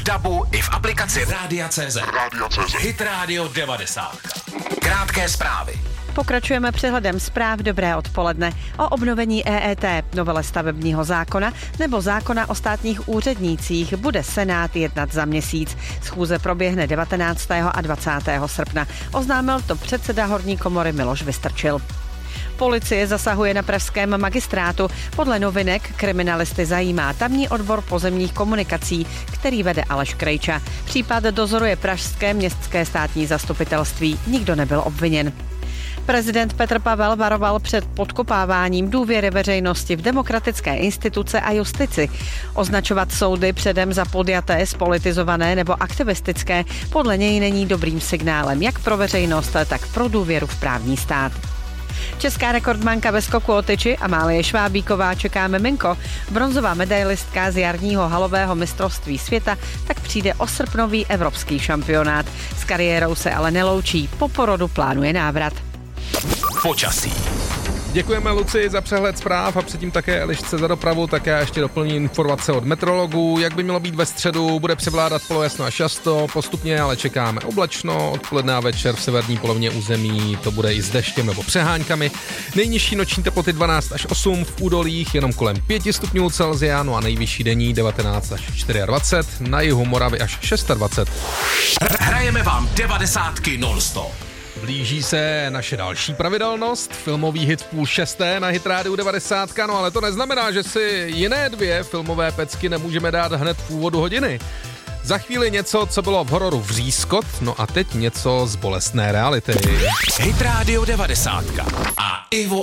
DABu i v aplikaci Rádia.cz. Hit Radio 90. Krátké zprávy. Pokračujeme přehledem zpráv. Dobré odpoledne. O obnovení EET, novele stavebního zákona nebo zákona o státních úřednících bude Senát jednat za měsíc. Schůze proběhne 19. a 20. srpna. Oznámil to předseda horní komory Miloš Vystrčil. Policie zasahuje na pražském magistrátu. Podle Novinek kriminalisty zajímá tamní odbor pozemních komunikací, který vede Aleš Krejča. Případ dozoruje pražské městské státní zastupitelství. Nikdo nebyl obviněn. Prezident Petr Pavel varoval před podkopáváním důvěry veřejnosti v demokratické instituce a justici. Označovat soudy předem za podjaté, spolitizované nebo aktivistické podle něj není dobrým signálem jak pro veřejnost, tak pro důvěru v právní stát. Česká rekordmanka ve skoku o tyči Amálie Švábíková čeká miminko. Bronzová medailistka z jarního halového mistrovství světa tak přijde o srpnový evropský šampionát. S kariérou se ale neloučí, po porodu plánuje návrat. Počasí. Děkujeme Luci za přehled zpráv a předtím také Elišce za dopravu, také ještě doplním informace od meteorologů. Jak by mělo být ve středu, bude převládat polojasno až často, postupně ale čekáme oblačno, odpoledne a večer v severní polovině území to bude i s deštěm nebo přeháňkami. Nejnižší noční teploty 12 až 8, v údolích jenom kolem 5 stupňů Celsia, no a nejvyšší denní 19 až 24, na jihu Moravy až 26. Hrajeme vám 90 non-stop. Blíží se naše další pravidelnost, filmový hit v 5:30 na Hit Radio 90, no ale to neznamená, že si jiné dvě filmové pecky nemůžeme dát hned v úvodu hodiny. Za chvíli něco, co bylo v hororu Vřískot, no a teď něco z bolestné reality. Hit Radio 90 a Ivo